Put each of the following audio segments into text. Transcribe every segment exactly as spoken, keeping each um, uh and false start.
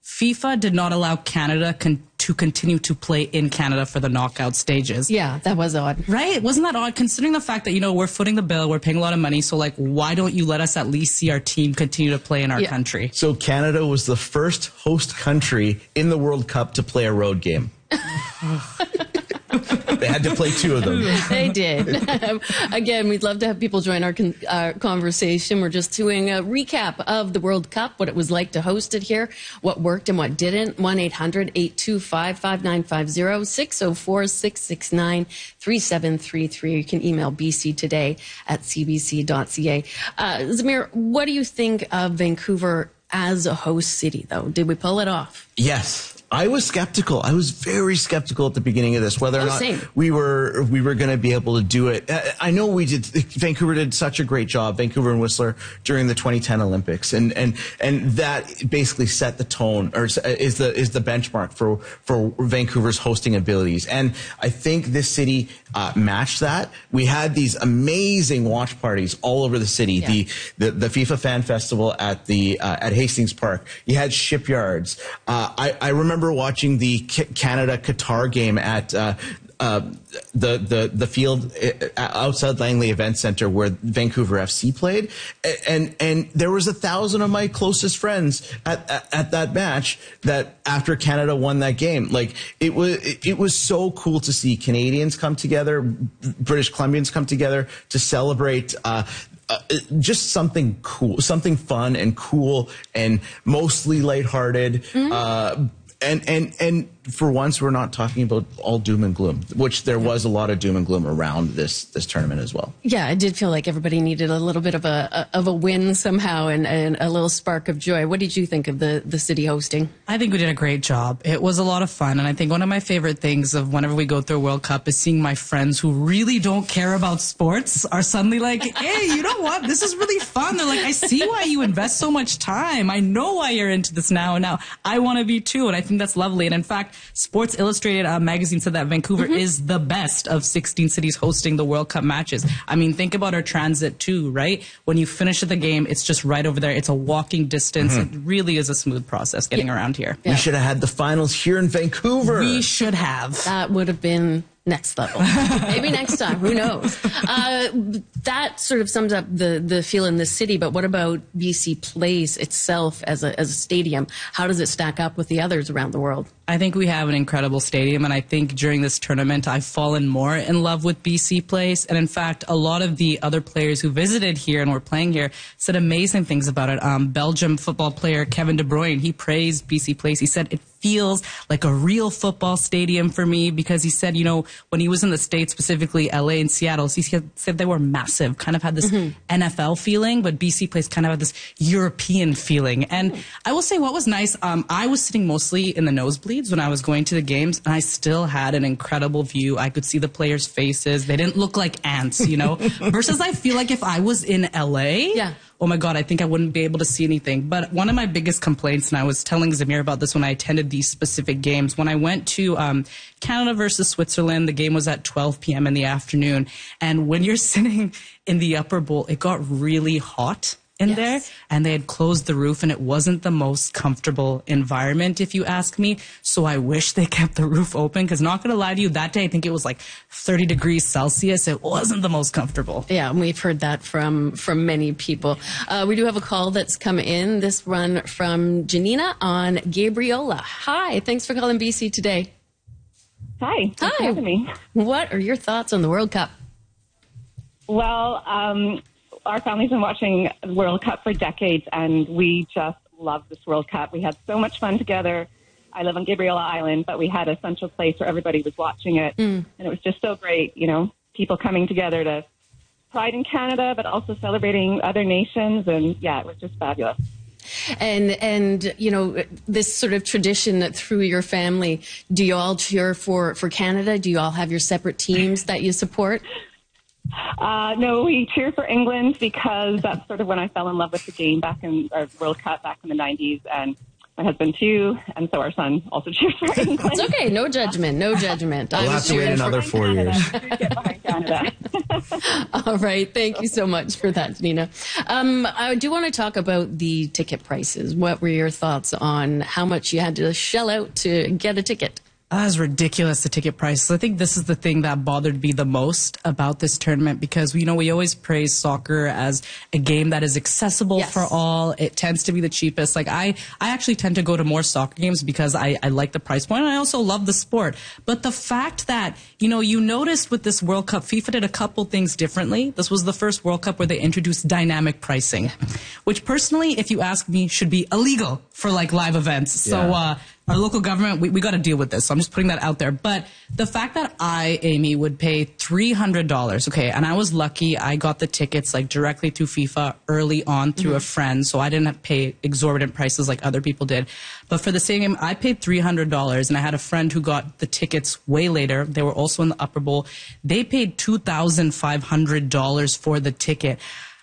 FIFA did not allow Canada con- to continue to play in Canada for the knockout stages. Yeah, that was odd. Right? Wasn't that odd, considering the fact that, you know, we're footing the bill, we're paying a lot of money, so, like, why don't you let us at least see our team continue to play in our yeah. country? So Canada was the first host country in the World Cup to play a road game. They had to play two of them. They did. Again, we'd love to have people join our, con- our conversation. We're just doing a recap of the World Cup, what it was like to host it here, what worked and what didn't. one eight hundred eight two five five nine five zero, six oh four six six nine three seven three three. You can email b c today at c b c dot c a. Uh, Zamir, what do you think of Vancouver as a host city, though? Did we pull it off? Yes. I was skeptical. I was very skeptical at the beginning of this, whether or Oh, not same. we were we were going to be able to do it. I know we did. Vancouver did such a great job, Vancouver and Whistler, during the twenty ten Olympics, and and and that basically set the tone, or is the is the benchmark for for Vancouver's hosting abilities. And I think this city uh, matched that. We had these amazing watch parties all over the city. Yeah. The, the the FIFA Fan Festival at the uh, at Hastings Park. You had shipyards. Uh, I I remember. watching the Canada-Qatar game at uh, uh, the the the field outside Langley Event Center where Vancouver F C played, and and there was a thousand of my closest friends at, at at that match that after Canada won that game. Like it was it, it was so cool to see Canadians come together, British Columbians come together to celebrate. Uh, Uh, just something cool, something fun and cool and mostly lighthearted. Mm-hmm. Uh, and, and, and for once, we're not talking about all doom and gloom, which there was a lot of doom and gloom around this, this tournament as well. Yeah, I did feel like everybody needed a little bit of a, a of a win somehow and, and a little spark of joy. What did you think of the, the city hosting? I think we did a great job. It was a lot of fun. And I think one of my favorite things of whenever we go through a World Cup is seeing my friends who really don't care about sports are suddenly like, hey, you know what? This is really fun. They're like, I see why you invest so much time. I know why you're into this now. And now I want to be too. And I think that's lovely. And in fact, Sports Illustrated uh, magazine said that Vancouver mm-hmm. is the best of sixteen cities hosting the World Cup matches. I mean, think about our transit too, right? When you finish the game, it's just right over there. It's a walking distance. Mm-hmm. It really is a smooth process getting yeah. around here. We Yeah. should have had the finals here in Vancouver. We should have. That would have been next level. Maybe next time. Who knows? Uh, that sort of sums up the, the feel in the city. But what about B C Place itself as a, as a stadium? How does it stack up with the others around the world? I think we have an incredible stadium, and I think during this tournament I've fallen more in love with B C Place. And in fact, a lot of the other players who visited here and were playing here said amazing things about it. Um, Belgium football player Kevin De Bruyne, he praised B C Place. He said it feels like a real football stadium for me, because he said, you know, when he was in the States, specifically L A and Seattle, he said they were massive, kind of had this mm-hmm. N F L feeling, but B C Place kind of had this European feeling. And I will say what was nice, um, I was sitting mostly in the nosebleeds when I was going to the games, and I still had an incredible view. I could see the players' faces. They didn't look like ants, you know, versus I feel like if I was in L A, yeah. oh my God, I think I wouldn't be able to see anything. But one of my biggest complaints, and I was telling Zamir about this when I attended these specific games, when I went to um, Canada versus Switzerland, the game was at twelve p.m. in the afternoon. And when you're sitting in the upper bowl, it got really hot in yes. there, and they had closed the roof, and it wasn't the most comfortable environment, if you ask me. So I wish they kept the roof open, because not going to lie to you, that day I think it was like thirty degrees Celsius. It wasn't the most comfortable. Yeah, and we've heard that from from many people. Uh, we do have a call that's come in. This one from Janina on Gabriola. Hi, thanks for calling B C today. Hi, thanks for having me. What are your thoughts on the World Cup? Well, um, our family's been watching the World Cup for decades, and we just love this World Cup. We had so much fun together. I live on Gabriola Island, but we had a central place where everybody was watching it, mm. and it was just so great, you know, people coming together to pride in Canada, but also celebrating other nations, and yeah, it was just fabulous. And, and you know, this sort of tradition that through your family, do you all cheer for, for Canada? Do you all have your separate teams that you support? Uh, no, we cheer for England, because that's sort of when I fell in love with the game back in our World Cup back in the nineties, and my husband too, and so our son also cheers for England. It's okay, no judgment, no judgment. We'll have to wait another four years. Canada. All right. Thank you so much for that, Nina. Um, I do want to talk about the ticket prices. What were your thoughts on how much you had to shell out to get a ticket? That was ridiculous, the ticket prices. I think this is the thing that bothered me the most about this tournament because, you know, we always praise soccer as a game that is accessible Yes. for all. It tends to be the cheapest. Like, I, I actually tend to go to more soccer games because I, I like the price point and I also love the sport. But the fact that, you know, you noticed with this World Cup, FIFA did a couple things differently. This was the first World Cup where they introduced dynamic pricing, which personally, if you ask me, should be illegal for, like, live events. So, Yeah. uh, our local government, we, we got to deal with this. So I'm just putting that out there. But the fact that I, Amy, would pay three hundred dollars, okay, and I was lucky. I got the tickets like directly through FIFA early on through mm-hmm. a friend, so I didn't have to pay exorbitant prices like other people did. But for the same game, I paid three hundred dollars, and I had a friend who got the tickets way later. They were also in the Upper Bowl. They paid two thousand five hundred dollars for the ticket.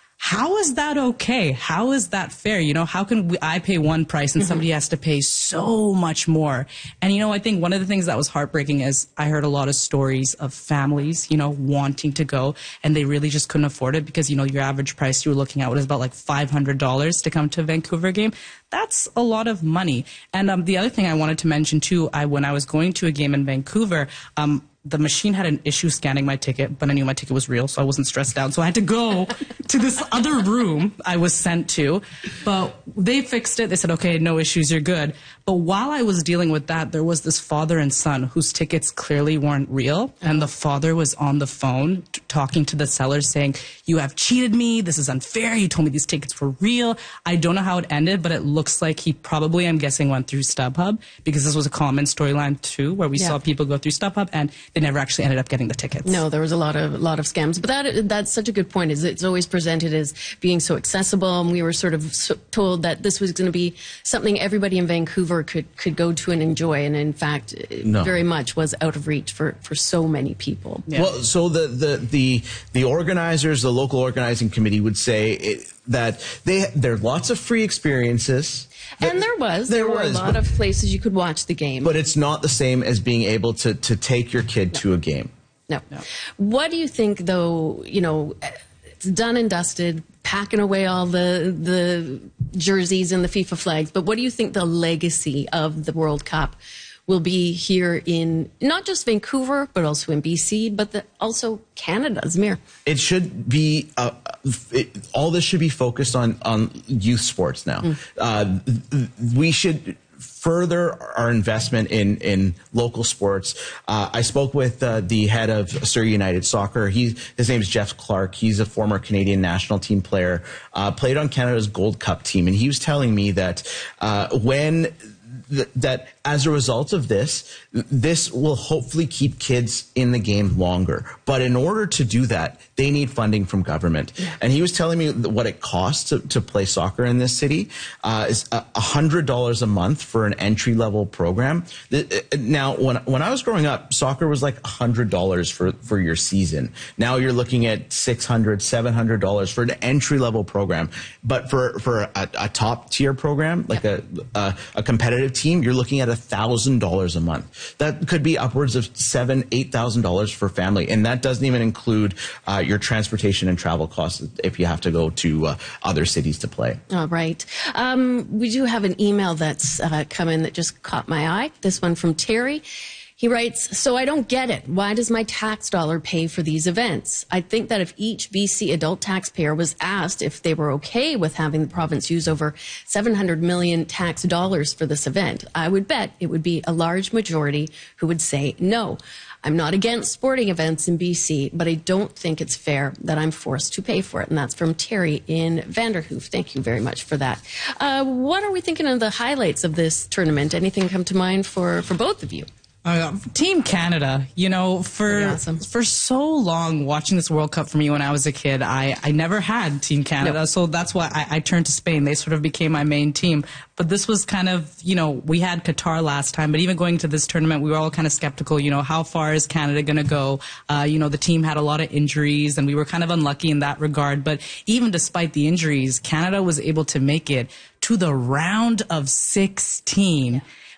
How is that okay? How is that fair? You know, how can we, I pay one price and somebody has to pay so much more? And, you know, I think one of the things that was heartbreaking is I heard a lot of stories of families, you know, wanting to go and they really just couldn't afford it because, you know, your average price you were looking at was about like five hundred dollars to come to a Vancouver game. That's a lot of money. And um, the other thing I wanted to mention, too, I when I was going to a game in Vancouver, um, the machine had an issue scanning my ticket, but I knew my ticket was real, so I wasn't stressed out. So I had to go to this other room I was sent to. But they fixed it. They said, okay, no issues, you're good. But while I was dealing with that, there was this father and son whose tickets clearly weren't real. And the father was on the phone t- talking to the seller saying, you have cheated me. This is unfair. You told me these tickets were real. I don't know how it ended, but it looks like he probably, I'm guessing, went through StubHub because this was a common storyline too, where we Yeah. saw people go through StubHub and they never actually ended up getting the tickets. No, there was a lot of a lot of scams. But that that's such a good point. Is it's always presented as being so accessible, and we were sort of so told that this was going to be something everybody in Vancouver could could go to and enjoy. And in fact, it No. very much was out of reach for for so many people. Yeah. Well, so the, the, the, the organizers, the local organizing committee would say it, that they, there are lots of free experiences. And there was there, There were was, a lot but- of places you could watch the game. But it's not the same as being able to, to take your kid to a game. No. What do you think, though, you know, it's done and dusted, packing away all the the jerseys and the FIFA flags, but what do you think the legacy of the World Cup will be here in not just Vancouver, but also in B C, but the, also Canada, Zamir? It should be, uh, it, all this should be focused on, on youth sports now. Mm. Uh, th- we should further our investment in, in local sports. Uh, I spoke with uh, the head of Surrey United Soccer. He, his name is Jeff Clark. He's a former Canadian national team player, uh, played on Canada's Gold Cup team. And he was telling me that uh, when th- that as a result of this, this will hopefully keep kids in the game longer. But in order to do that, they need funding from government. Yeah. And he was telling me what it costs to, to play soccer in this city uh, is one hundred dollars a month for an entry-level program. Now, when when I was growing up, soccer was like one hundred dollars for, for your season. Now you're looking at six hundred dollars, seven hundred dollars for an entry-level program. But for, for a, a top-tier program, like yeah. a, a, a competitive team, you're looking at one thousand dollars a month. That could be upwards of seven thousand dollars, eight thousand dollars for family. And that doesn't even include uh, your transportation and travel costs if you have to go to uh, other cities to play. All right. Um, we do have an email that's uh, come in that just caught my eye. This one from Terry. He writes, so I don't get it. Why does my tax dollar pay for these events? I think that if each B C adult taxpayer was asked if they were okay with having the province use over seven hundred million tax dollars for this event, I would bet it would be a large majority who would say no. I'm not against sporting events in B C, but I don't think it's fair that I'm forced to pay for it. And that's from Terry in Vanderhoof. Thank you very much for that. Uh, what are we thinking of the highlights of this tournament? Anything come to mind for, for both of you? Uh, Team Canada, you know, for awesome. for so long watching this World Cup for me when I was a kid, I, I never had Team Canada. Nope. So that's why I, I turned to Spain. They sort of became my main team. But this was kind of, you know, we had Qatar last time, but even going to this tournament, we were all kind of skeptical, you know, how far is Canada going to go? Uh, you know, the team had a lot of injuries and we were kind of unlucky in that regard. But even despite the injuries, Canada was able to make it to the round of sixteen.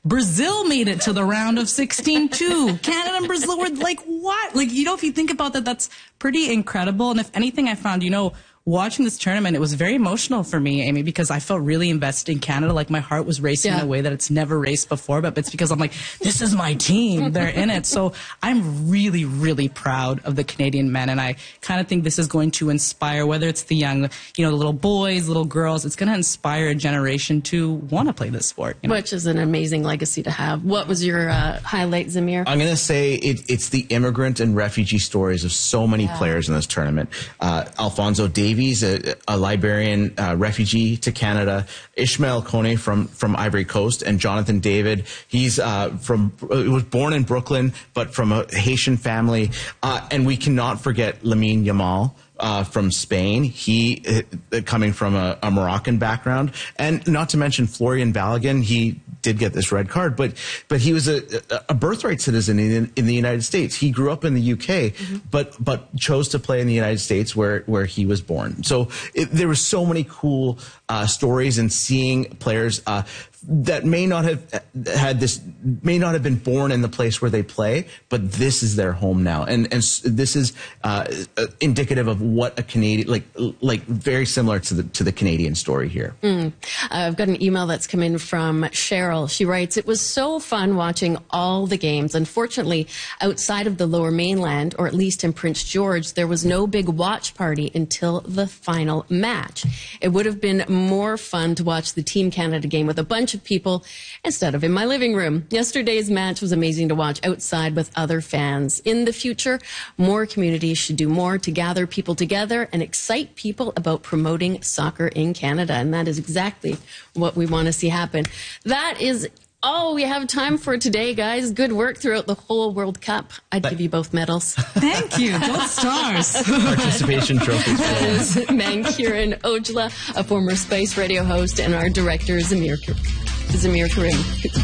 Brazil made it to the round of sixteen too. Canada and Brazil were like, what? Like, you know, if you think about that, that's pretty incredible. And if anything, I found, you know, watching this tournament, it was very emotional for me, Amy, because I felt really invested in Canada. Like, my heart was racing Yeah. in a way that it's never raced before, but it's because I'm like, this is my team. They're in it. So I'm really, really proud of the Canadian men. And I kind of think this is going to inspire, whether it's the young, you know, the little boys, little girls, it's going to inspire a generation to want to play this sport. You know? Which is an amazing legacy to have. What was your uh, highlight, Zamir? I'm going to say it, it's the immigrant and refugee stories of so many Yeah. players in this tournament. Uh, Alfonso Davies, a, a Liberian uh, refugee to Canada, Ishmael Kone from, from Ivory Coast, and Jonathan David. He's uh, from uh, was born in Brooklyn, but from a Haitian family. Uh, and we cannot forget Lamine Yamal. Uh, from Spain, he uh, coming from a, a Moroccan background, and not to mention Florian Balogun. He did get this red card, but but he was a, a birthright citizen in, in the United States. He grew up in the U K, mm-hmm. but but chose to play in the United States where where he was born. So it, there were so many cool uh, stories, and seeing players uh, that may not have had this, may not have been born in the place where they play, but this is their home now, and and this is uh, indicative of what a Canadian, like like very similar to the to the Canadian story here. Mm. I've got an email that's come in from Cheryl. She writes, "It was so fun watching all the games. Unfortunately, outside of the Lower Mainland, or at least in Prince George, there was no big watch party until the final match. It would have been more fun to watch the Team Canada game with a bunch of people instead of in my living room. Yesterday's match was amazing to watch outside with other fans. In the future, more communities should do more to gather people together and excite people about promoting soccer in Canada." And that is exactly what we want to see happen. That is all we have time for today, guys. Good work throughout the whole World Cup. I'd give you both medals. Thank you. Gold stars. Participation trophies. That is Mankiran Ojla, a former Spice Radio host, and our director, Zamir, Zamir Karim.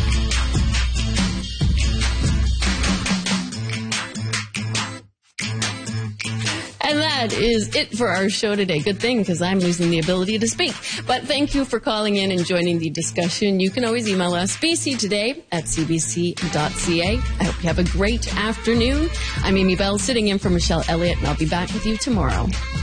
And that is it for our show today. Good thing, because I'm losing the ability to speak. But thank you for calling in and joining the discussion. You can always email us, b c today at c b c dot c a. I hope you have a great afternoon. I'm Amy Bell, sitting in for Michelle Elliott, and I'll be back with you tomorrow.